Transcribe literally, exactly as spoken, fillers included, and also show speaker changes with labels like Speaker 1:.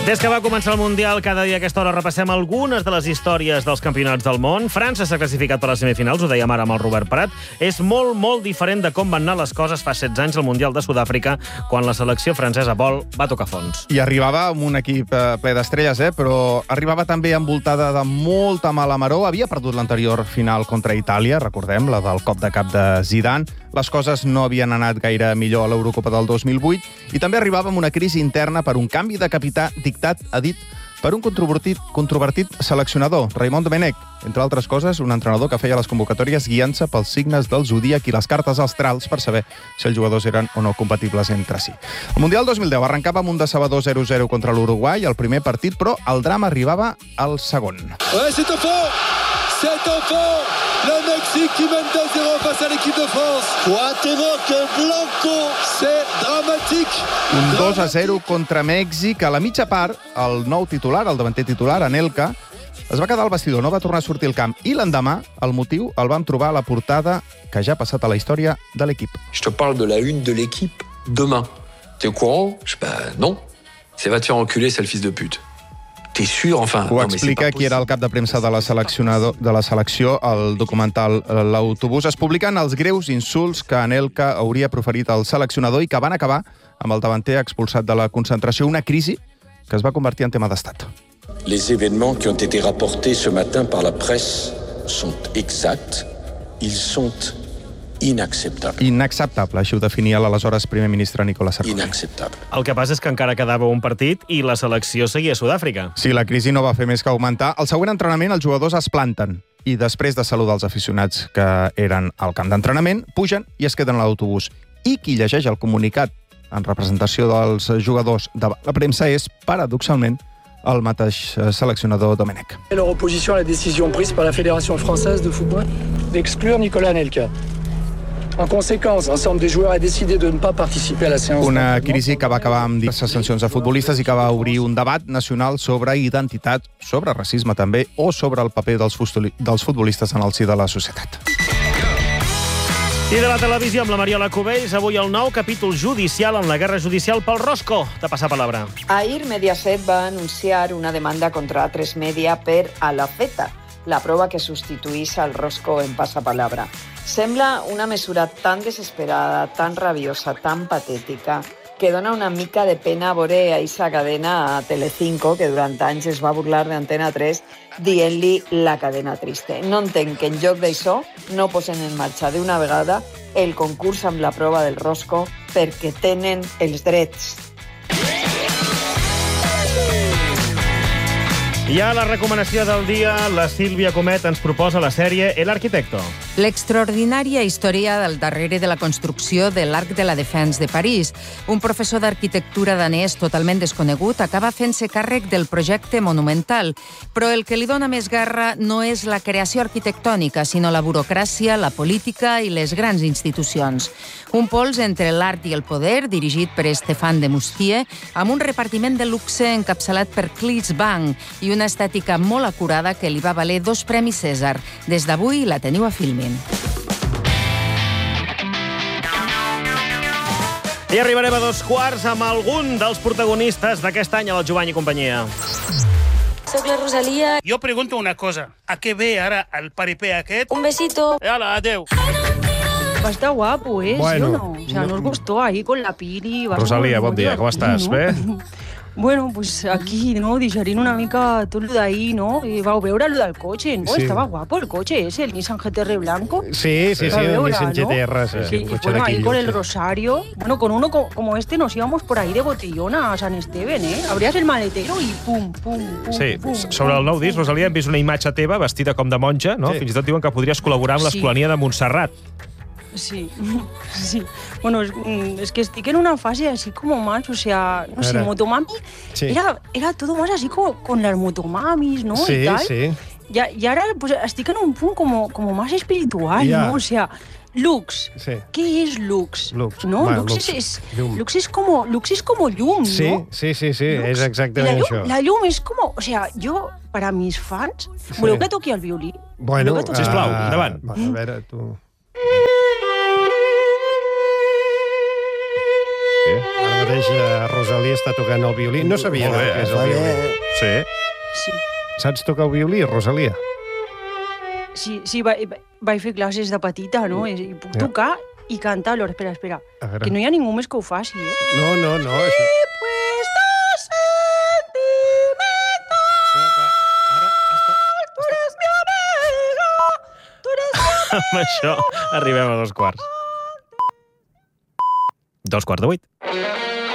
Speaker 1: Des que va començar el Mundial, cada dia a aquesta hora repassem algunes de les històries dels campionats del món. França s'ha classificat per les semifinals, ho dèiem ara amb el Robert Prat. És molt, molt diferent de com van anar les coses fa setze anys al Mundial de Sud-àfrica, quan la selecció francesa vol va tocar fons.
Speaker 2: I arribava amb un equip eh, ple d'estrelles, eh? però arribava també envoltada de molta mala maror. Havia perdut l'anterior final contra Itàlia, recordem, la del cop de cap de Zidane. Les coses no havien anat gaire millor a l'Eurocopa del dos mil vuit i també arribava amb una crisi interna per un canvi de capità dictat, ha dit, per un controvertit, controvertit seleccionador, Raymond Domenech. Entre altres coses, un entrenador que feia les convocatòries guiant-se pels signes del zodíac i les cartes astrals per saber si els jugadors eren o no compatibles entre si. El Mundial dos mil deu arrencava amb un decebedor zero zero contra l'Uruguai, el primer partit, però el drama arribava al segon.
Speaker 3: Ouais, c'est au fond! C'est au fond! Le Mexique qui mène deux zéro face à l'équipe de France. Cuauhtémoc Blanco, c'est dramatique.
Speaker 2: Un dos a zero contra Mèxic. A la mitja part, el nou titular, el davanter titular, Anelka, es va quedar al vestidor, no va tornar a sortir al camp. I l'endemà, el motiu, el vam trobar a la portada que ja ha passat a la història de l'equip.
Speaker 4: Je te parle de la une de l'équipe demain. T'es au courant? Je sais pas, non. C'est va te faire enculer, c'est le fils de pute. T'es sûr, enfin...
Speaker 2: Ho explica qui era el cap de premsa de la, de la selecció al documental L'autobús, explicant els greus insults que Anelka hauria proferit al seleccionador i que van acabar amb el davanter expulsat de la concentració, una crisi que es va convertir en tema d'estat.
Speaker 5: Les événements qui ont été rapportés ce matin par la presse sont exacts. Ils sont inacceptables.
Speaker 2: Inacceptable, així ho definia l'aleshores primer ministre Nicolas Sarkozy.
Speaker 5: Inacceptable.
Speaker 1: El que passa és que encara quedava un partit i la selecció seguia a Sud-àfrica.
Speaker 2: Sí, la crisi no va fer més que augmentar. Al següent entrenament els jugadors es planten i després de saludar els aficionats que eren al camp d'entrenament, pugen i es queden a l'autobús. I qui llegeix el comunicat en representació dels jugadors de la premsa és, paradoxalment, el mateix seleccionador Domenech.
Speaker 6: Leur opposition à la décision prise par la Fédération française de football d'exclure Nicolas Anelka. En conséquence, l'ensemble des joueurs a décidé de ne pas participer à la séance.
Speaker 2: Una crisi que va acabar amb diverses sancions a futbolistes i que va obrir un debat nacional sobre identitat, sobre racisme també, o sobre el paper dels futbolistes en el si de la societat.
Speaker 1: I de la televisió amb la Mariola Cubells, avui el nou capítol judicial en la guerra judicial pel Rosco. De passar palabra.
Speaker 7: Ahir Mediaset va anunciar una demanda contra A tres Media per a la feta, la prova que substituís al Rosco en Passapalabra. Sembla una mesura tan desesperada, tan rabiosa, tan patètica, que dona una mica de pena veure a Isa Cadena a Telecinco, que durant anys es va burlar d'Antena tres, dient-li la cadena triste. No entenc que en lloc d'això no posen en marxa d'una vegada el concurs amb la prova del Rosco perquè tenen els drets.
Speaker 1: I a la recomanació del dia, la Sílvia Comet ens proposa la sèrie El Arquitecto.
Speaker 8: L'extraordinària història del darrere de la construcció de l'Arc de la Défense de París. Un professor d'arquitectura danès totalment desconegut acaba fent-se càrrec del projecte monumental, però el que li dona més guerra no és la creació arquitectònica, sinó la burocràcia, la política i les grans institucions. Un pols entre l'art i el poder, dirigit per Stéphane de Moustier, amb un repartiment de luxe encapçalat per Cleese Bang i una estètica molt acurada que li va valer dos premis Cèsar. Des d'avui la teniu a Filmin.
Speaker 1: I arribarem a dos quarts amb algun dels protagonistes d'aquest any a la Jovany i companyia.
Speaker 9: Soc la Rosalia.
Speaker 10: Jo pregunto una cosa. A què ve ara el paripé aquest?
Speaker 9: Un besito.
Speaker 10: Hala, adeu.
Speaker 11: Va estar guapo, ¿eh?
Speaker 2: Bueno,
Speaker 11: ¿sí o no? O sea,
Speaker 2: no,
Speaker 11: nos gustó ahí con la Pili.
Speaker 1: Rosalia, bon dia, com estàs? Bé?
Speaker 11: Bueno, pues aquí, no?, digerint una mica tot lo d'ahir, no? I vau veure lo del cotxe, no?
Speaker 12: Sí.
Speaker 11: Estava guapo el cotxe ese, el Nissan G T R blanco.
Speaker 12: Sí, sí, sí, el Nissan G T R, sí,
Speaker 11: Sí,
Speaker 12: un
Speaker 11: y
Speaker 12: cotxe
Speaker 11: bueno, ahí
Speaker 12: d'aquí
Speaker 11: con
Speaker 12: lluny,
Speaker 11: el
Speaker 12: sí.
Speaker 11: Rosario. Bueno, con uno co- como este nos íbamos por ahí de botellón a San Esteban, ¿eh? Abrías el maletero y pum, pum, pum,
Speaker 12: Sí,
Speaker 11: pum.
Speaker 12: sobre el nou disc, Rosalia, hem vist una imatge teva vestida com de monja, no?
Speaker 11: Sí.
Speaker 12: Fins i tot diuen que podries col·laborar amb
Speaker 11: Sí.
Speaker 12: l'Escolania de Montserrat.
Speaker 11: Sí, sí. Bueno, es, mm, es que estoy en una fase así como más, o sea, no sé,
Speaker 12: Era.
Speaker 11: Motomami,
Speaker 12: Sí.
Speaker 11: era, era todo más así como con las motomamis, ¿no?
Speaker 12: Sí,
Speaker 11: y tal.
Speaker 12: sí.
Speaker 11: Y, a- y ahora pues estoy en un punto como, como más espiritual,
Speaker 12: Ya.
Speaker 11: ¿no? O sea, Lux.
Speaker 12: Sí.
Speaker 11: ¿Qué es Lux?
Speaker 12: Lux.
Speaker 11: No,
Speaker 12: Bueno,
Speaker 11: Lux,
Speaker 12: Lux.
Speaker 11: Es, es,
Speaker 12: Llum.
Speaker 11: Lux es como Lux es como llum,
Speaker 12: Sí,
Speaker 11: ¿no?
Speaker 12: sí, sí, sí,
Speaker 11: Lux.
Speaker 12: és
Speaker 11: Y la
Speaker 12: exactament
Speaker 11: llum,
Speaker 12: això.
Speaker 11: la llum es como, o sea, yo, para mis fans,
Speaker 12: Sí.
Speaker 11: voleu que toqui el violí?
Speaker 12: Bueno,
Speaker 11: Voleu que toqui-
Speaker 12: sisplau, endavant.
Speaker 11: Mm.
Speaker 12: Bueno, a veure, tu...
Speaker 2: sí.
Speaker 13: Ara mateix eh, Rosalía està tocant el violí. No sabia
Speaker 2: Molt bé,
Speaker 13: què és el
Speaker 2: eh?
Speaker 13: violí.
Speaker 2: Sí.
Speaker 11: Sí,
Speaker 13: Saps tocar el violí, Rosalía?
Speaker 11: sí, sí vaig, vaig fer classes de petita, no? I puc
Speaker 13: Ja.
Speaker 11: tocar i cantar alhora. Espera, espera.
Speaker 13: A veure.
Speaker 11: Que no hi ha ningú més que ho faci, eh?
Speaker 13: No, no, no. Això...
Speaker 1: Amb això arribem a dos quarts. Dos quarts de vuit.